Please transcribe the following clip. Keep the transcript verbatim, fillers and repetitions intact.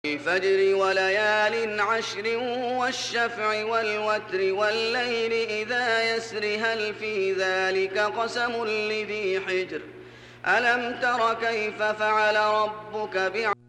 والفجر وليال عشر والشفع والوتر والليل إذا يسر هل في ذلك قسم لذي حجر ألم تر كيف فعل ربك بعاد